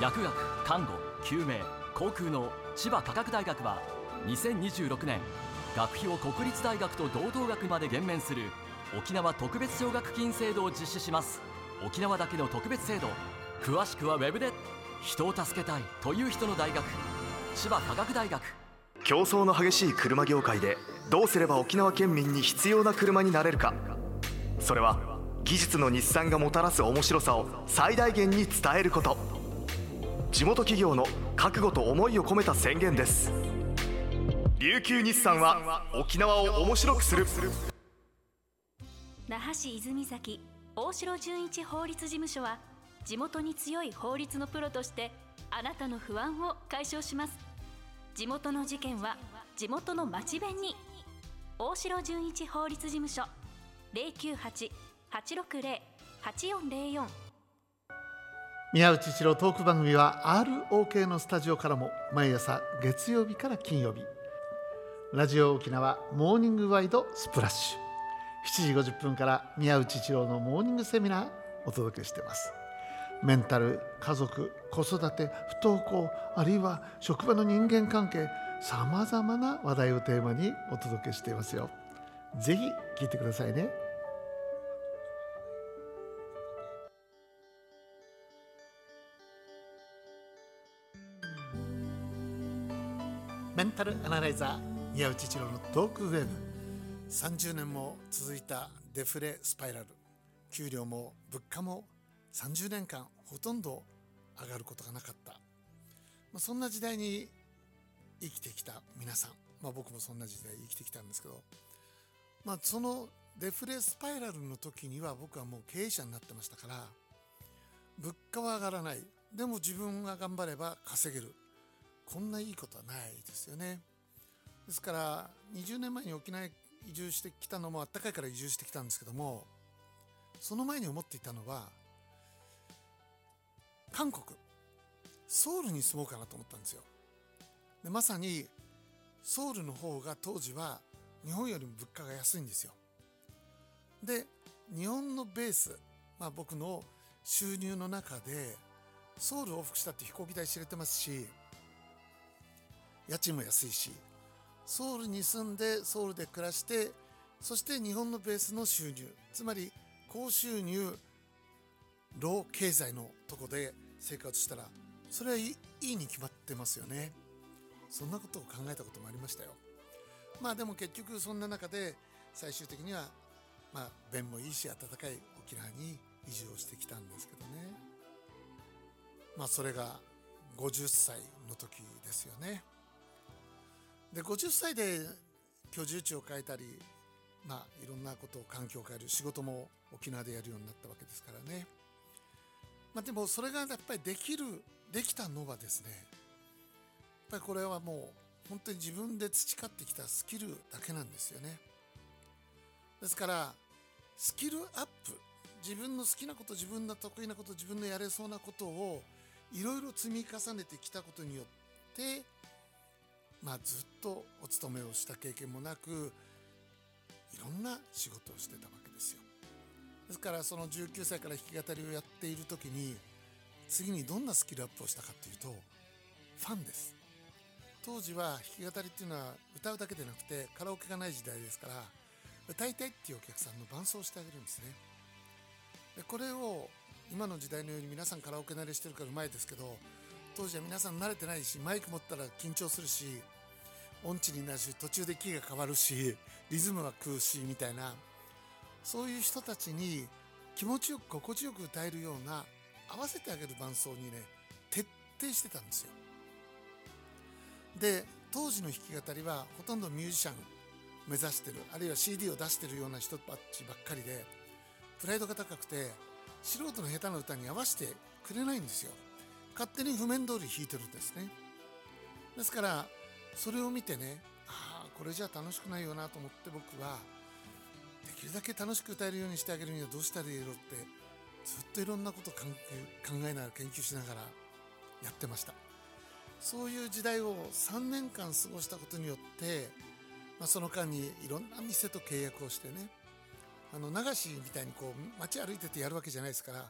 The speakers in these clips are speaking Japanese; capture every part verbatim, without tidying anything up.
薬学、看護、救命、航空の千葉科学大学はにせんにじゅうろくねん学費を国立大学と同等額まで減免する沖縄特別奨学金制度を実施します。沖縄だけの特別制度、詳しくはウェブで。人を助けたいという人の大学、千葉科学大学。 競争の激しい車業界でどうすれば沖縄県民に必要な車になれるか。それは技術の日産がもたらす面白さを最大限に伝えること。地元企業の覚悟と思いを込めた宣言です。琉球日産は沖縄を面白くする。 那覇市泉崎大城純一法律事務所は、地元に強い法律のプロとしてあなたの不安を解消します。地元の事件は地元の町弁に。大城純一法律事務所 ゼロきゅうはち はちろくゼロ はちよんゼロよん。 宮内一郎トーク番組は アールオーケー のスタジオからも毎朝月曜日から金曜日、ラジオ沖縄モーニングワイドスプラッシュしちじごじゅっぷんから宮内一郎のモーニングセミナーお届けしています。メンタル、家族、子育て、不登校、あるいは職場の人間関係、さまざまな話題をテーマにお届けしていますよ。ぜひ聞いてくださいね。メンタルアナライザー宮内一郎のトークウェブ。さんじゅうねんも続いたデフレスパイラル、給料も物価もさんじゅうねんかんほとんど上がることがなかった、まあ、そんな時代に生きてきた皆さん、まあ、僕もそんな時代生きてきたんですけど、まあ、そのデフレスパイラルの時には僕はもう経営者になってましたから、物価は上がらない、でも自分が頑張れば稼げる、こんないいことはないですよね。ですからにじゅうねんまえに沖縄へ移住してきたのもあったかいから移住してきたんですけども、その前に思っていたのは韓国ソウルに住もうかなと思ったんですよ。でまさにソウルの方が当時は日本よりも物価が安いんですよ。で日本のベース、まあ、僕の収入の中でソウル往復したって飛行機代知れてますし、家賃も安いし、ソウルに住んでソウルで暮らして、そして日本のベースの収入、つまり高収入ロー経済のとこで生活したら、それはいい、いいに決まってますよね。そんなことを考えたこともありましたよ。まあでも結局そんな中で最終的にはまあ便もいいし暖かい沖縄に移住をしてきたんですけどね。まあそれがごじゅっさいの時ですよね。でごじゅっさいで居住地を変えたり、まあいろんなことを環境を変える仕事も沖縄でやるようになったわけですからね。まあでもそれがやっぱりできるできたのはですね、やっぱりこれはもう本当に自分で培ってきたスキルだけなんですよね。ですからスキルアップ、自分の好きなこと、自分の得意なこと、自分のやれそうなことをいろいろ積み重ねてきたことによって、まあ、ずっとお勤めをした経験もなくいろんな仕事をしてたわけですよ。ですからそのじゅうきゅうさいから弾き語りをやっている時に、次にどんなスキルアップをしたかというと、ファンです。当時は弾き語りっていうのは歌うだけでなくてカラオケがない時代ですから、歌いたいっていうお客さんの伴奏をしてあげるんですね。でこれを今の時代のように皆さんカラオケ慣れしてるからうまいですけど、当時は皆さん慣れてないし、マイク持ったら緊張するし、音痴になるし、途中でキーが変わるし、リズムが食うしみたいな、そういう人たちに気持ちよく心地よく歌えるような合わせてあげる伴奏にね、徹底してたんですよ。で当時の弾き語りはほとんどミュージシャン目指してる、あるいは シーディー を出してるような人たちばっかりで、プライドが高くて素人の下手な歌に合わせてくれないんですよ。勝手に譜面通り弾いてるんですね。ですからそれを見てね、ああこれじゃ楽しくないよなと思って、僕はできるだけ楽しく歌えるようにしてあげるにはどうしたらいいのって、ずっといろんなことを考え、考えながら研究しながらやってました。そういう時代をさんねんかん過ごしたことによって、まあ、その間にいろんな店と契約をしてね、あの流しみたいにこう街歩いててやるわけじゃないですから、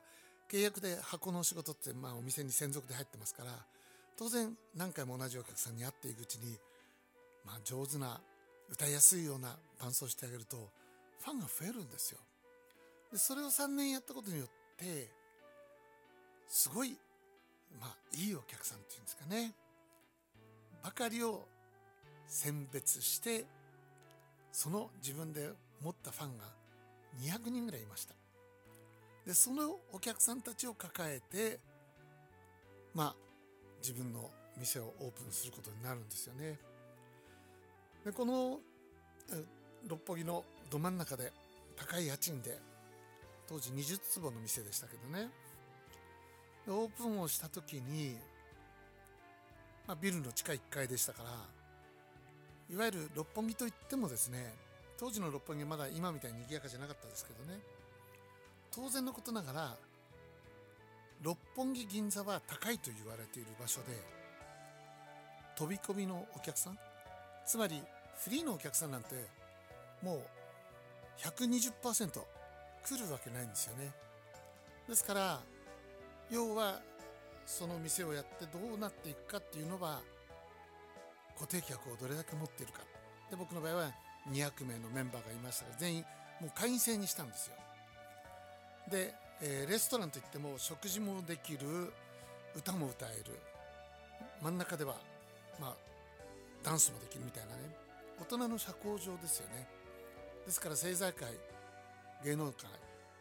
契約で箱の仕事って、まあ、お店に専属で入ってますから、当然何回も同じお客さんに会っていくうちに、まあ、上手な歌いやすいような伴奏してあげるとファンが増えるんですよ。でそれをさんねんやったことによってすごい、まあ、いいお客さんっていうんですかねばかりを選別して、その自分で持ったファンがにひゃくにんぐらいいました。でそのお客さんたちを抱えて、まあ自分の店をオープンすることになるんですよね。でこの六本木のど真ん中で高い家賃で、当時にじゅうつぼの店でしたけどね、でオープンをした時に、まあ、ビルの地下いっかいでしたから、いわゆる六本木といってもですね、当時の六本木はまだ今みたいに賑やかじゃなかったですけどね、当然のことながら六本木銀座は高いと言われている場所で、飛び込みのお客さん、つまりフリーのお客さんなんてもう ひゃくにじゅっパーセント 来るわけないんですよね。ですから要はその店をやってどうなっていくかっていうのは、固定客をどれだけ持っているかで、僕の場合はにひゃくめいのメンバーがいましたから、全員もう会員制にしたんですよ。で、えー、レストランといっても食事もできる、歌も歌える、真ん中ではまあダンスもできるみたいなね、大人の社交場ですよね。ですから政財界、芸能界、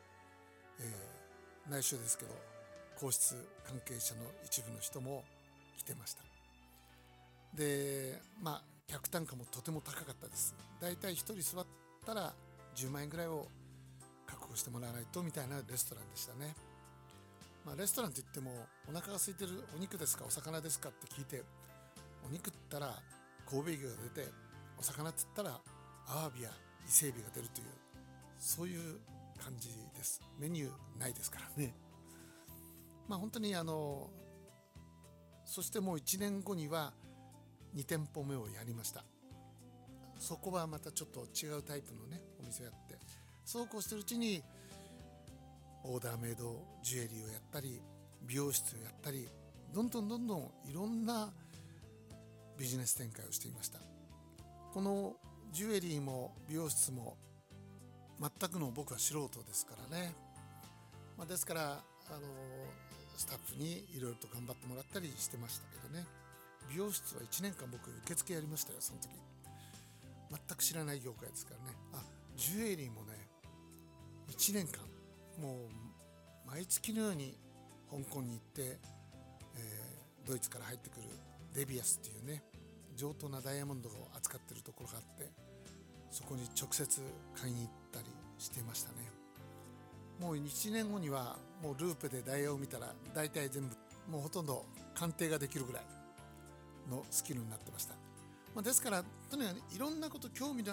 えー、内緒ですけど皇室関係者の一部の人も来てました。でまあ客単価もとても高かったです。だいたいひとり座ったらじゅうまんえんぐらいを確保してもらわないとみたいなレストランでしたね。まあ、レストランといってもお腹が空いてる、お肉ですかお魚ですかって聞いて、お肉って言ったら神戸牛が出て、お魚って言ったらアワビや伊勢海老が出るという、そういう感じです。メニューないですからね。まあ本当にあのそしてもういちねんごにはにてんぽめをやりました。そこはまたちょっと違うタイプのねお店をやって、そうこうしてるうちにオーダーメイドジュエリーをやったり、美容室をやったり、どんどんどんどんいろんなビジネス展開をしていました。このジュエリーも美容室も全くの僕は素人ですからね、まあ、ですからあのスタッフにいろいろと頑張ってもらったりしてましたけどね。美容室はいちねんかん僕受付やりましたよ。その時全く知らない業界ですからね。あ、ジュエリーもねいちねんかんもう毎月のように香港に行って、えー、ドイツから入ってくるデビアスっていうね上等なダイヤモンドを扱ってるところがあって、そこに直接買いに行ったりしていましたね。もういちねんごにはもうルーペでダイヤを見たら大体全部もうほとんど鑑定ができるぐらいのスキルになってました。まあ、ですからとにかくいろんなこと興味の